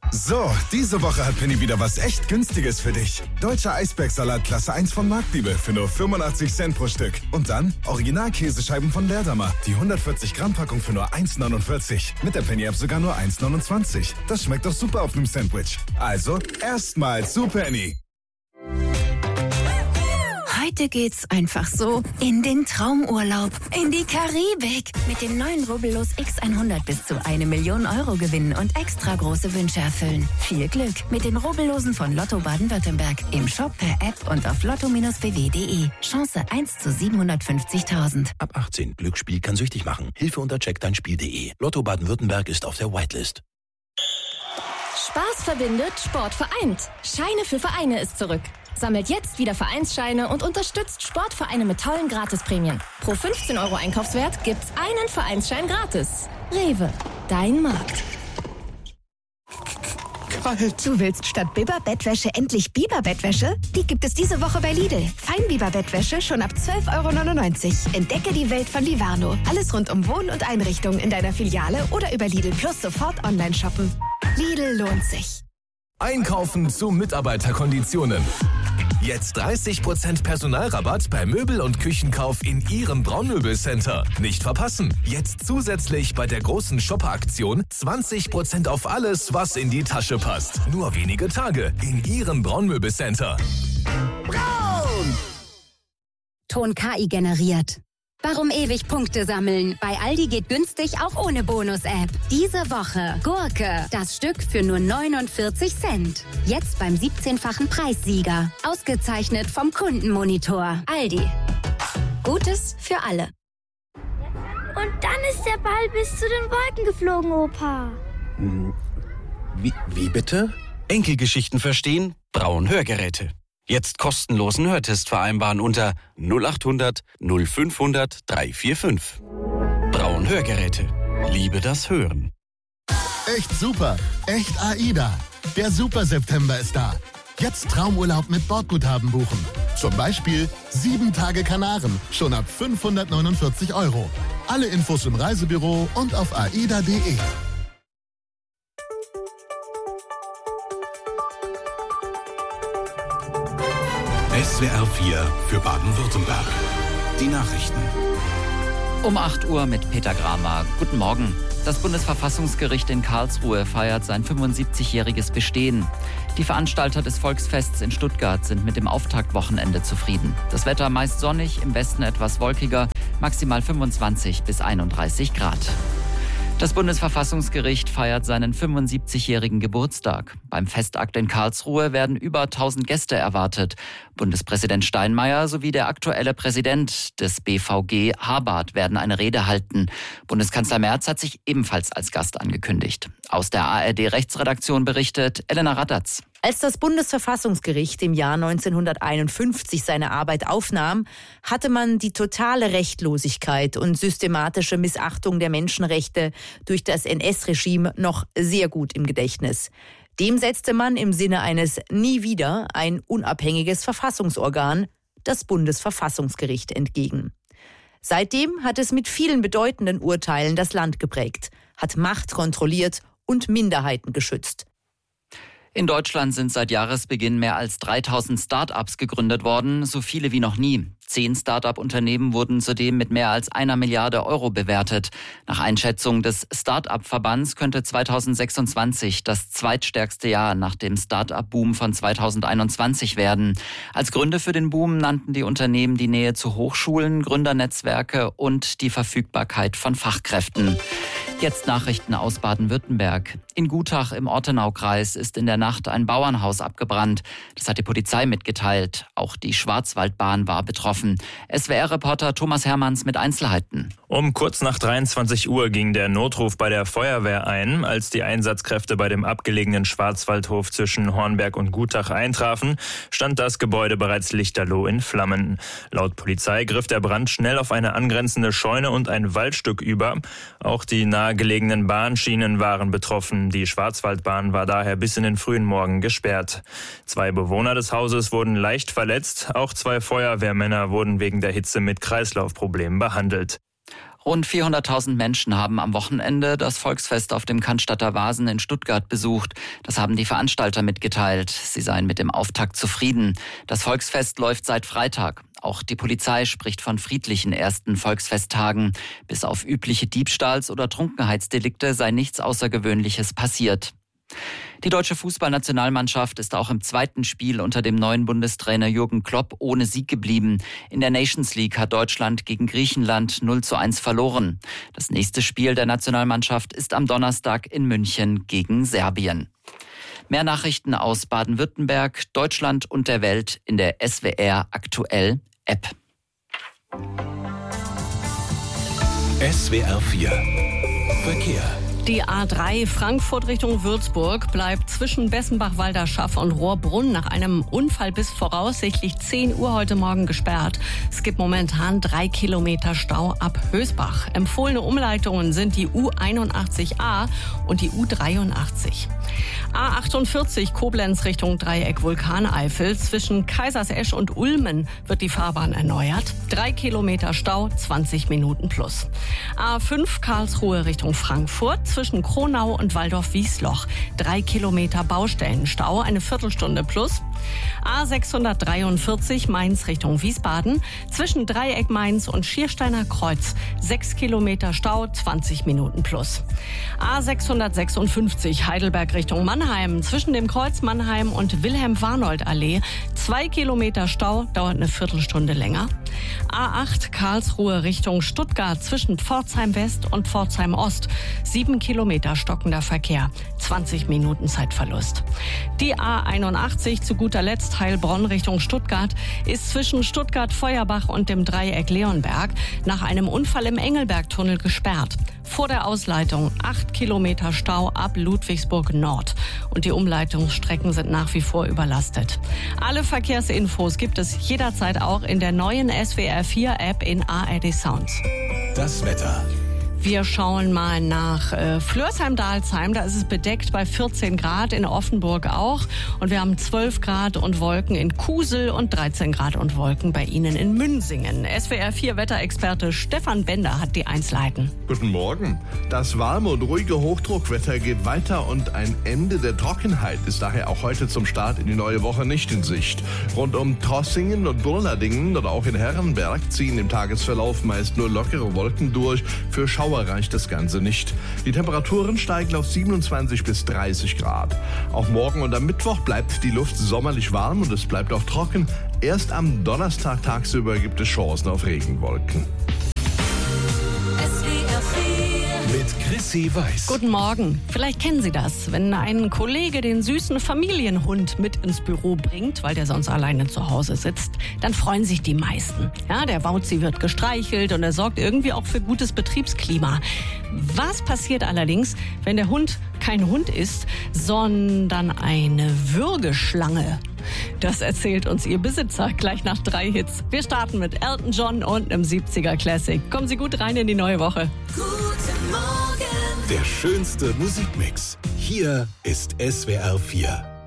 So, diese Woche hat Penny wieder was echt Günstiges für dich. Deutscher Eisbergsalat Klasse 1 von Marktliebe für nur 85 Cent pro Stück. Und dann Original-Käsescheiben von Leerdammer. Die 140 Gramm Packung für nur 1,49. Mit der Penny-App sogar nur 1,29. Das schmeckt doch super auf einem Sandwich. Also, erstmal zu Penny. Heute geht's einfach so in den Traumurlaub, in die Karibik. Mit dem neuen Rubbellos X100 bis zu 1 Million Euro gewinnen und extra große Wünsche erfüllen. Viel Glück mit den Rubbellosen von Lotto Baden-Württemberg. Im Shop, per App und auf lotto-bw.de. Chance 1 zu 750.000. Ab 18. Glücksspiel kann süchtig machen. Hilfe unter checkdeinspiel.de. Lotto Baden-Württemberg ist auf der Whitelist. Spaß verbindet, Sport vereint. Scheine für Vereine ist zurück. Sammelt jetzt wieder Vereinsscheine und unterstützt Sportvereine mit tollen Gratisprämien. Pro 15 Euro Einkaufswert gibt's einen Vereinsschein gratis. Rewe, dein Markt. Kalt. Du willst statt Biber-Bettwäsche endlich Biber-Bettwäsche? Die gibt es diese Woche bei Lidl. Feinbiber-Bettwäsche schon ab 12,99 €. Entdecke die Welt von Livarno. Alles rund um Wohn- und Einrichtung in deiner Filiale oder über Lidl Plus sofort online shoppen. Lidl lohnt sich. Einkaufen zu Mitarbeiterkonditionen. Jetzt 30% Personalrabatt bei Möbel- und Küchenkauf in Ihrem Braunmöbelcenter. Nicht verpassen. Jetzt zusätzlich bei der großen Shopper-Aktion 20% auf alles, was in die Tasche passt. Nur wenige Tage in Ihrem Braunmöbelcenter. Braun! Ton KI generiert. Warum ewig Punkte sammeln? Bei Aldi geht günstig auch ohne Bonus-App. Diese Woche Gurke, das Stück für nur 49 Cent. Jetzt beim 17-fachen Preissieger. Ausgezeichnet vom Kundenmonitor. Aldi. Gutes für alle. Und dann ist der Ball bis zu den Wolken geflogen, Opa. Wie bitte? Enkelgeschichten verstehen? Braun Hörgeräte. Jetzt kostenlosen Hörtest vereinbaren unter 0800 0500 345. Braun Hörgeräte. Liebe das Hören. Echt super. Echt AIDA. Der Super September ist da. Jetzt Traumurlaub mit Bordguthaben buchen. Zum Beispiel 7 Tage Kanaren. Schon ab 549 €. Alle Infos im Reisebüro und auf aida.de. SWR 4 für Baden-Württemberg. Die Nachrichten. Um 8 Uhr mit Peter Gramer. Guten Morgen. Das Bundesverfassungsgericht in Karlsruhe feiert sein 75-jähriges Bestehen. Die Veranstalter des Volksfests in Stuttgart sind mit dem Auftaktwochenende zufrieden. Das Wetter meist sonnig, im Westen etwas wolkiger, maximal 25 bis 31 Grad. Das Bundesverfassungsgericht feiert seinen 75-jährigen Geburtstag. Beim Festakt in Karlsruhe werden über 1000 Gäste erwartet. Bundespräsident Steinmeier sowie der aktuelle Präsident des BVG, Habart, werden eine Rede halten. Bundeskanzler Merz hat sich ebenfalls als Gast angekündigt. Aus der ARD-Rechtsredaktion berichtet Elena Radatz. Als das Bundesverfassungsgericht im Jahr 1951 seine Arbeit aufnahm, hatte man die totale Rechtlosigkeit und systematische Missachtung der Menschenrechte durch das NS-Regime noch sehr gut im Gedächtnis. Dem setzte man im Sinne eines Nie wieder ein unabhängiges Verfassungsorgan, das Bundesverfassungsgericht, entgegen. Seitdem hat es mit vielen bedeutenden Urteilen das Land geprägt, hat Macht kontrolliert und Minderheiten geschützt. In Deutschland sind seit Jahresbeginn mehr als 3000 Start-ups gegründet worden, so viele wie noch nie. 10 Start-up-Unternehmen wurden zudem mit mehr als 1 Milliarde Euro bewertet. Nach Einschätzung des Start-up-Verbands könnte 2026 das zweitstärkste Jahr nach dem Start-up-Boom von 2021 werden. Als Gründe für den Boom nannten die Unternehmen die Nähe zu Hochschulen, Gründernetzwerke und die Verfügbarkeit von Fachkräften. Jetzt Nachrichten aus Baden-Württemberg. In Gutach im Ortenaukreis ist in der Nacht ein Bauernhaus abgebrannt. Das hat die Polizei mitgeteilt. Auch die Schwarzwaldbahn war betroffen. SWR-Reporter Thomas Hermanns mit Einzelheiten. Um kurz nach 23 Uhr ging der Notruf bei der Feuerwehr ein. Als die Einsatzkräfte bei dem abgelegenen Schwarzwaldhof zwischen Hornberg und Gutach eintrafen, stand das Gebäude bereits lichterloh in Flammen. Laut Polizei griff der Brand schnell auf eine angrenzende Scheune und ein Waldstück über. Auch die nahegelegenen Bahnschienen waren betroffen. Die Schwarzwaldbahn war daher bis in den frühen Morgen gesperrt. 2 Bewohner des Hauses wurden leicht verletzt. Auch 2 Feuerwehrmänner wurden wegen der Hitze mit Kreislaufproblemen behandelt. Rund 400.000 Menschen haben am Wochenende das Volksfest auf dem Cannstatter Wasen in Stuttgart besucht. Das haben die Veranstalter mitgeteilt. Sie seien mit dem Auftakt zufrieden. Das Volksfest läuft seit Freitag. Auch die Polizei spricht von friedlichen ersten Volksfesttagen. Bis auf übliche Diebstahls- oder Trunkenheitsdelikte sei nichts Außergewöhnliches passiert. Die deutsche Fußballnationalmannschaft ist auch im zweiten Spiel unter dem neuen Bundestrainer Jürgen Klopp ohne Sieg geblieben. In der Nations League hat Deutschland gegen Griechenland 0:1 verloren. Das nächste Spiel der Nationalmannschaft ist am Donnerstag in München gegen Serbien. Mehr Nachrichten aus Baden-Württemberg, Deutschland und der Welt in der SWR Aktuell App. SWR 4 Verkehr. Die A3 Frankfurt Richtung Würzburg bleibt zwischen Bessenbach-Walderschaff und Rohrbrunn nach einem Unfall bis voraussichtlich 10 Uhr heute Morgen gesperrt. Es gibt momentan 3 Kilometer Stau ab Hösbach. Empfohlene Umleitungen sind die U81a und die U83. A48 Koblenz Richtung Dreieck Vulkaneifel. Zwischen Kaisersesch und Ulmen wird die Fahrbahn erneuert. 3 Kilometer Stau, 20 Minuten plus. A5 Karlsruhe Richtung Frankfurt. Zwischen Kronau und Waldorf-Wiesloch 3 Kilometer Baustellenstau, eine Viertelstunde plus. A643 Mainz Richtung Wiesbaden. Zwischen Dreieck Mainz und Schiersteiner Kreuz 6 Kilometer Stau, 20 Minuten plus. A656 Heidelberg Richtung Mannheim. Zwischen dem Kreuz Mannheim und Wilhelm-Warnold-Allee 2 Kilometer Stau, dauert eine Viertelstunde länger. A8 Karlsruhe Richtung Stuttgart. Zwischen Pforzheim West und Pforzheim Ost 7 Kilometer stockender Verkehr, 20 Minuten Zeitverlust. Die A81 zu guter Letzt Heilbronn Richtung Stuttgart ist zwischen Stuttgart-Feuerbach und dem Dreieck Leonberg nach einem Unfall im Engelbergtunnel gesperrt. Vor der Ausleitung 8 Kilometer Stau ab Ludwigsburg Nord. Und die Umleitungsstrecken sind nach wie vor überlastet. Alle Verkehrsinfos gibt es jederzeit auch in der neuen SWR 4 App in ARD Sounds. Das Wetter. Wir schauen mal nach Flörsheim-Dalsheim. Da ist es bedeckt bei 14 Grad, in Offenburg auch. Und wir haben 12 Grad und Wolken in Kusel und 13 Grad und Wolken bei Ihnen in Münsingen. SWR 4 Wetterexperte Stefan Bender hat die Einzelheiten. Guten Morgen. Das warme und ruhige Hochdruckwetter geht weiter und ein Ende der Trockenheit ist daher auch heute zum Start in die neue Woche nicht in Sicht. Rund um Trossingen und Burladingen oder auch in Herrenberg ziehen im Tagesverlauf meist nur lockere Wolken durch. Für Schauer reicht das Ganze nicht. Die Temperaturen steigen auf 27 bis 30 Grad. Auch morgen und am Mittwoch bleibt die Luft sommerlich warm und es bleibt auch trocken. Erst am Donnerstag tagsüber gibt es Chancen auf Regenwolken. Mit Chrissy Weiß. Guten Morgen. Vielleicht kennen Sie das, wenn ein Kollege den süßen Familienhund mit ins Büro bringt, weil der sonst alleine zu Hause sitzt, dann freuen sich die meisten. Ja, der Bauzi wird gestreichelt und er sorgt irgendwie auch für gutes Betriebsklima. Was passiert allerdings, wenn der Hund kein Hund ist, sondern eine Würgeschlange? Das erzählt uns ihr Besitzer gleich nach 3 Hits. Wir starten mit Elton John und einem 70er Classic. Kommen Sie gut rein in die neue Woche. Guten Morgen. Der schönste Musikmix. Hier ist SWR 4.